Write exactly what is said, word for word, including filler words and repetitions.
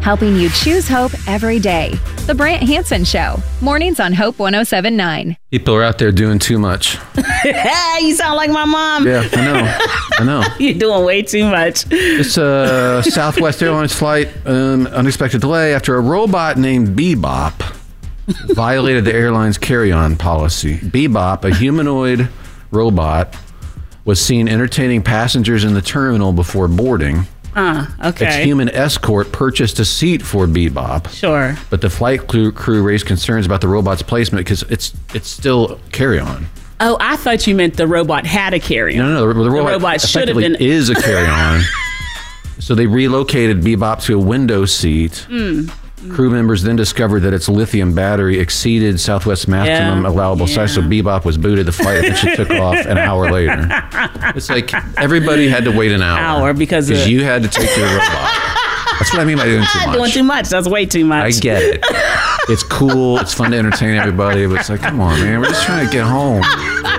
helping you choose hope every day. The Brant Hansen Show, mornings on Hope one oh seven point nine. People are out there doing too much. You sound like my mom. Yeah, I know. I know. You're doing way too much. It's a Southwest Airlines flight, um, unexpected delay after a robot named Bebop violated the airline's carry-on policy. Bebop, a humanoid robot, was seen entertaining passengers in the terminal before boarding. Uh, okay. Its human escort purchased a seat for Bebop. Sure. But the flight crew, crew raised concerns about the robot's placement because it's it's still carry-on. Oh, I thought you meant the robot had a carry-on. No, no, no. The, the robot, robot should have effectively been is a carry-on. So they relocated Bebop to a window seat. Mm. Crew members then discovered that its lithium battery exceeded Southwest's maximum Yeah, allowable yeah. size, so Bebop was booted. The flight eventually took off an hour later. It's like everybody had to wait an hour. Hour because of- you had to take your robot. That's what I mean by doing too much. Doing too much. That's way too much. I get it. It's cool. It's fun to entertain everybody, but it's like, come on, man. We're just trying to get home.